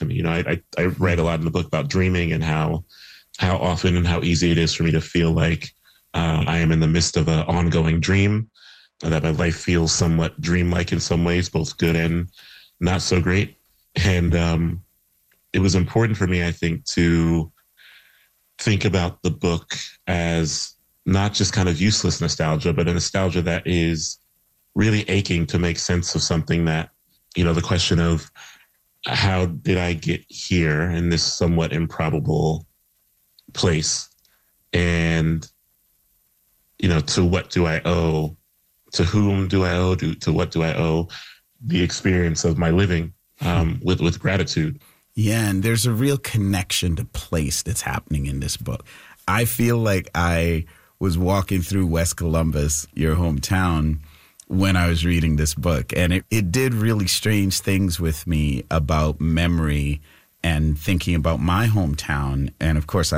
to me. I write a lot in the book about dreaming and how often and how easy it is for me to feel like I am in the midst of an ongoing dream, that my life feels somewhat dreamlike in some ways, both good and not so great. And it was important for me, I think, to think about the book as not just kind of useless nostalgia, but a nostalgia that is really aching to make sense of something that, the question of how did I get here in this somewhat improbable place? And, to what do I owe? To whom do I owe? To what do I owe the experience of my living with gratitude? Yeah, and there's a real connection to place that's happening in this book. I feel like I was walking through West Columbus, your hometown, when I was reading this book. And it did really strange things with me about memory and thinking about my hometown. And of course,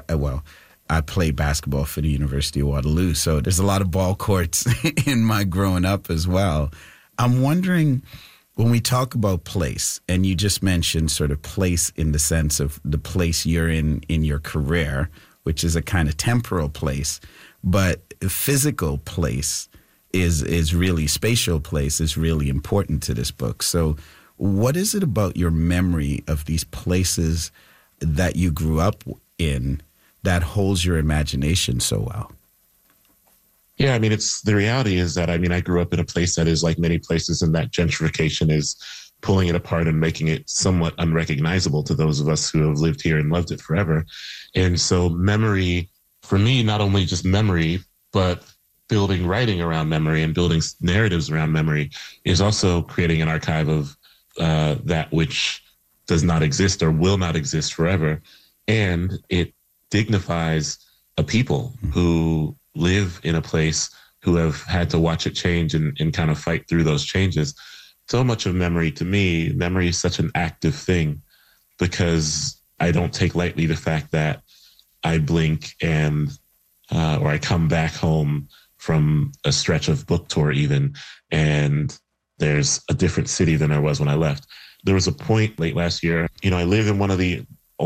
I played basketball for the University of Waterloo. So there's a lot of ball courts in my growing up as well. I'm wondering, when we talk about place, and you just mentioned sort of place in the sense of the place you're in your career, which is a kind of temporal place, but physical place is really, spatial place is really important to this book. So what is it about your memory of these places that you grew up in that holds your imagination so well? Yeah, the reality is that, I grew up in a place that is like many places, and that gentrification is pulling it apart and making it somewhat unrecognizable to those of us who have lived here and loved it forever. And so memory, for me, not only just memory, but building writing around memory and building narratives around memory is also creating an archive of that which does not exist or will not exist forever. And it dignifies a people who live in a place, who have had to watch it change and kind of fight through those changes. So much of memory, to me, memory is such an active thing, because I don't take lightly the fact that I blink and or I come back home from a stretch of book tour even, and there's a different city than there was when I left. There was a point late last year, I live in one of the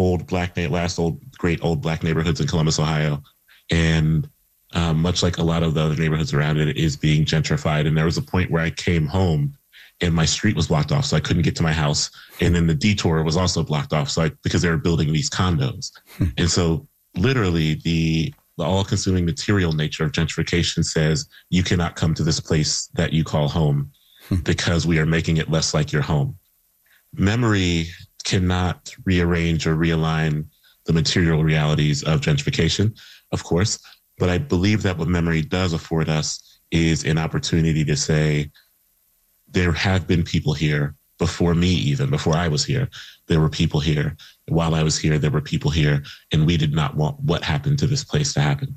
great old black neighborhoods in Columbus, Ohio. And much like a lot of the other neighborhoods around it, is being gentrified. And there was a point where I came home and my street was blocked off, so I couldn't get to my house. And then the detour was also blocked off, because they were building these condos. And so literally the all-consuming material nature of gentrification says you cannot come to this place that you call home because we are making it less like your home. Memory cannot rearrange or realign the material realities of gentrification, of course, but I believe that what memory does afford us is an opportunity to say, there have been people here before me, even before I was here. There were people here. While I was here, there were people here, and we did not want what happened to this place to happen.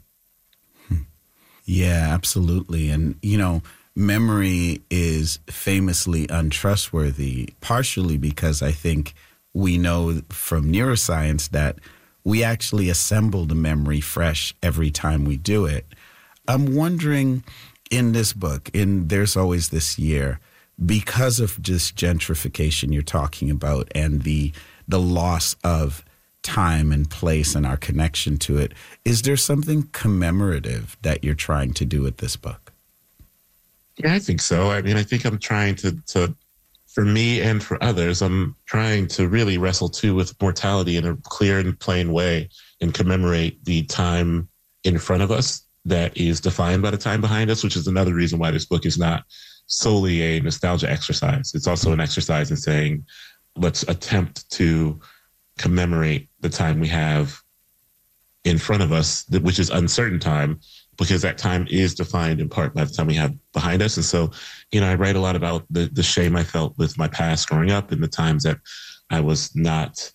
Yeah, absolutely. And, memory is famously untrustworthy, partially because I think we know from neuroscience that we actually assemble the memory fresh every time we do it. I'm wondering, in this book, There's Always This Year, because of this gentrification you're talking about and the loss of time and place and our connection to it, is there something commemorative that you're trying to do with this book? Yeah, I think so. I think I'm trying to for me and for others, I'm trying to really wrestle too with mortality in a clear and plain way and commemorate the time in front of us that is defined by the time behind us, which is another reason why this book is not solely a nostalgia exercise. It's also an exercise in saying, let's attempt to commemorate the time we have in front of us, which is uncertain time, because that time is defined in part by the time we have behind us. And so, I write a lot about the shame I felt with my past growing up and the times that I was not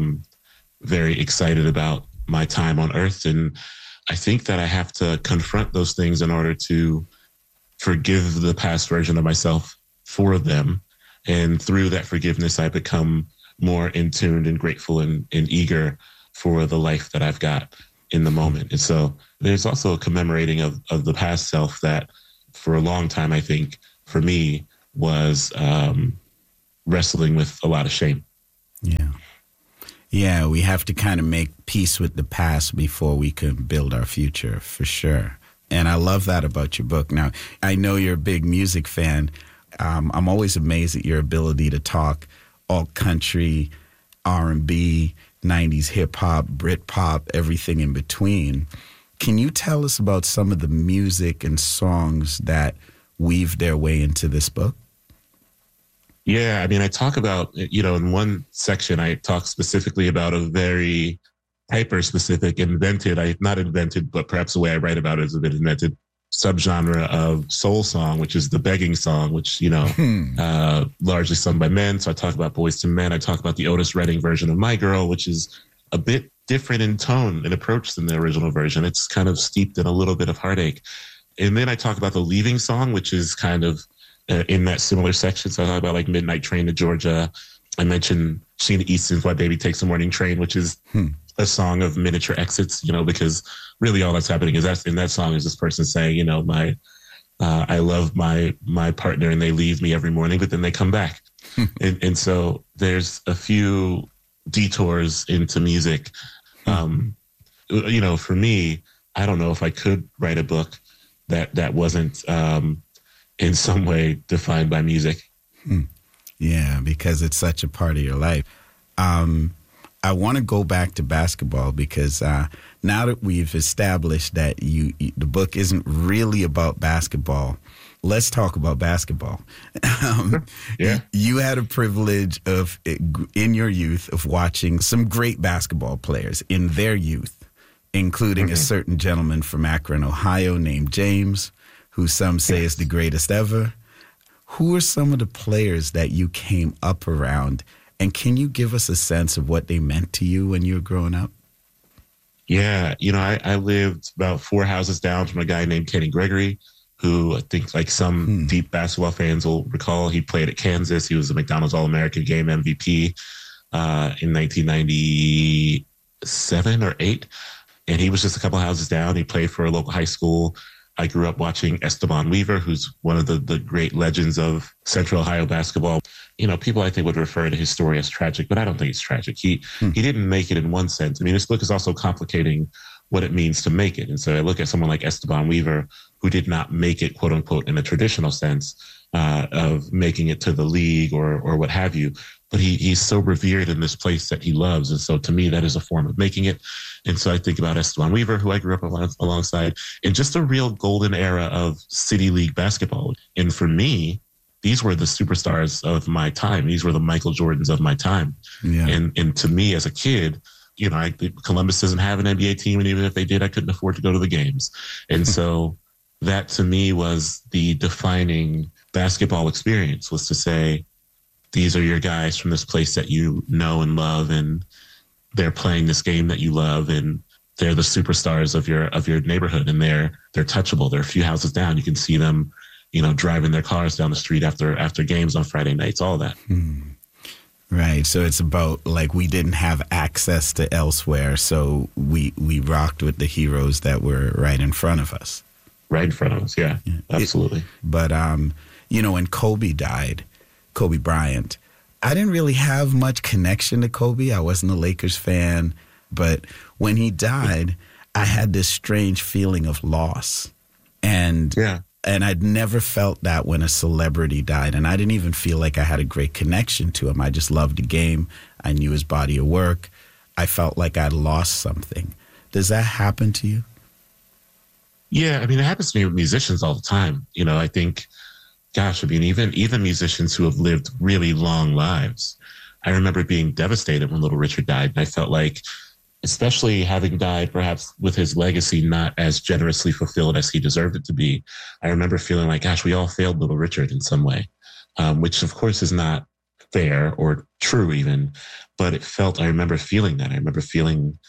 very excited about my time on Earth. And I think that I have to confront those things in order to forgive the past version of myself for them. And through that forgiveness, I become more in tune and grateful and eager for the life that I've got in the moment. And so there's also a commemorating of the past self that for a long time, I think, for me, was wrestling with a lot of shame. Yeah. Yeah, we have to kind of make peace with the past before we can build our future, for sure. And I love that about your book. Now, I know you're a big music fan. I'm always amazed at your ability to talk all country, R&B, 90s hip hop, Brit pop, everything in between. Can you tell us about some of the music and songs that weave their way into this book? Yeah, I mean, I talk about, in one section, I talk specifically about a very hyper specific not invented, but perhaps the way I write about it is a bit invented subgenre of soul song, which is the begging song, which, largely sung by men. So I talk about Boys to Men. I talk about the Otis Redding version of My Girl, which is a bit different in tone and approach than the original version. It's kind of steeped in a little bit of heartache. And then I talk about the Leaving song, which is kind of in that similar section. So I talk about like Midnight Train to Georgia. I mentioned Sheena Easton's Why Baby Takes a Morning Train, which is a song of miniature exits, because really all that's happening is in that song is this person saying, I love my partner and they leave me every morning, but then they come back. and so there's a few detours into music. For me, I don't know if I could write a book that wasn't in some way defined by music. Yeah, because it's such a part of your life. I want to go back to basketball because now that we've established that the book isn't really about basketball, let's talk about basketball. Yeah. You had a privilege of, in your youth, of watching some great basketball players in their youth, including a certain gentleman from Akron, Ohio named James, who some say is the greatest ever. Who are some of the players that you came up around? And can you give us a sense of what they meant to you when you were growing up? Yeah. I lived about 4 houses down from a guy named Kenny Gregory, who I think like some deep basketball fans will recall. He played at Kansas. He was a McDonald's All-American Game MVP in 1997 or 8. And he was just a couple houses down. He played for a local high school. I grew up watching Esteban Weaver, who's one of the great legends of Central Ohio basketball. People I think would refer to his story as tragic, but I don't think it's tragic. He didn't make it in one sense. I mean, this book is also complicating what it means to make it. And so I look at someone like Esteban Weaver, who did not make it, quote unquote, in a traditional sense of making it to the league or what have you. But he's so revered in this place that he loves. And so to me, that is a form of making it. And so I think about Esteban Weaver, who I grew up alongside, in just a real golden era of City League basketball. And for me, these were the superstars of my time. These were the Michael Jordans of my time. Yeah. And to me as a kid, Columbus doesn't have an NBA team. And even if they did, I couldn't afford to go to the games. And so that to me was the defining basketball experience, was to say, these are your guys from this place that you know and love, and they're playing this game that you love, and they're the superstars of your neighborhood, and they're touchable. They're a few houses down. You can see them, driving their cars down the street after games on Friday nights, all that. Right. So it's about like we didn't have access to elsewhere, so we rocked with the heroes that were right in front of us. Right in front of us, yeah. Absolutely. But when Kobe died, Kobe Bryant, I didn't really have much connection to Kobe. I wasn't a Lakers fan. But when he died, I had this strange feeling of loss. And I'd never felt that when a celebrity died. And I didn't even feel like I had a great connection to him. I just loved the game. I knew his body of work. I felt like I'd lost something. Does that happen to you? Yeah, I mean, it happens to me with musicians all the time. I think, gosh, I mean, even musicians who have lived really long lives. I remember being devastated when Little Richard died. And I felt like, especially having died perhaps with his legacy not as generously fulfilled as he deserved it to be, I remember feeling like, gosh, we all failed Little Richard in some way, which of course is not fair or true even, but I remember feeling that. I remember feeling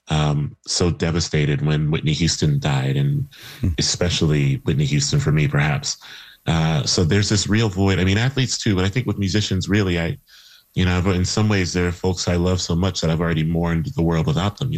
so devastated when Whitney Houston died, and especially Whitney Houston for me, perhaps. So there's this real void. I mean, athletes too, but I think with musicians, really, in some ways, there are folks I love so much that I've already mourned the world without them.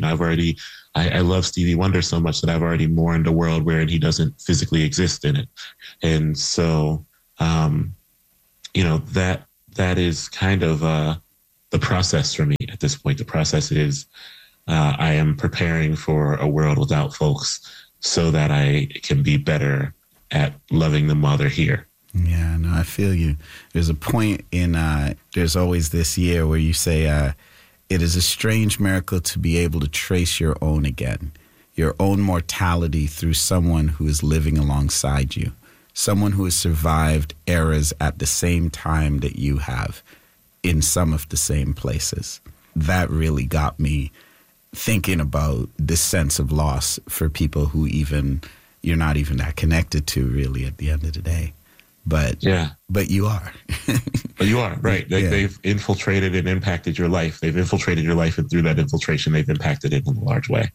I love Stevie Wonder so much that I've already mourned a world wherein he doesn't physically exist in it. And so, that is kind of the process for me at this point. The process is I am preparing for a world without folks so that I can be better at loving them while they're here. Yeah, no, I feel you. There's a point in, there's always this year where you say, it is a strange miracle to be able to trace your own again, your own mortality through someone who is living alongside you, someone who has survived eras at the same time that you have in some of the same places. That really got me thinking about this sense of loss for people who even you're not even that connected to really at the end of the day. But yeah, but you are. But you are, right. They've infiltrated and impacted your life. They've infiltrated your life, and through that infiltration, they've impacted it in a large way.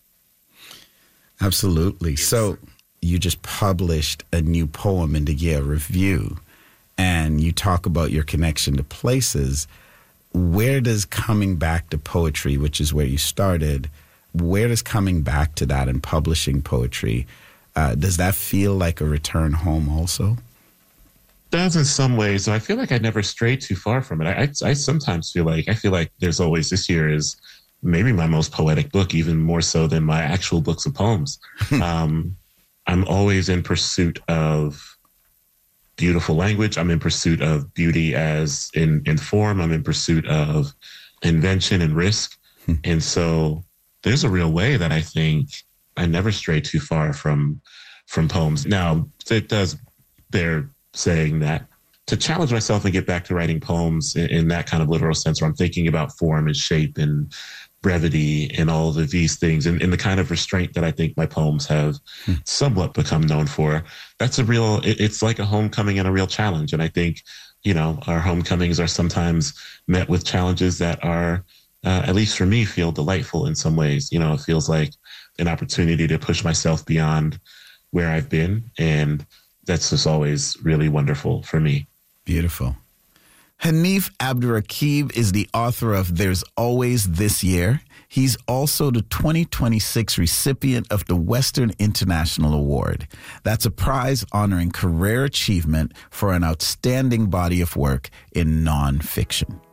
Absolutely. So you just published a new poem in the Yale Review, and you talk about your connection to places. Where does coming back to poetry, which is where you started, where does coming back to that and publishing poetry, does that feel like a return home also? Does in some ways. So I feel like I never strayed too far from it. I sometimes feel like there's always, this year is maybe my most poetic book, even more so than my actual books of poems. I'm always in pursuit of beautiful language. I'm in pursuit of beauty as in form. I'm in pursuit of invention and risk. And so there's a real way that I think I never stray too far from poems. Now, it does bear saying that to challenge myself and get back to writing poems in that kind of literal sense, where I'm thinking about form and shape and brevity and all of these things, and the kind of restraint that I think my poems have somewhat become known for, that's it's like a homecoming and a real challenge. And I think, our homecomings are sometimes met with challenges that are, at least for me, feel delightful in some ways. It feels like an opportunity to push myself beyond where I've been. And that's just always really wonderful for me. Beautiful. Hanif Abdurraqib is the author of There's Always This Year. He's also the 2026 recipient of the Western International Award. That's a prize honoring career achievement for an outstanding body of work in nonfiction.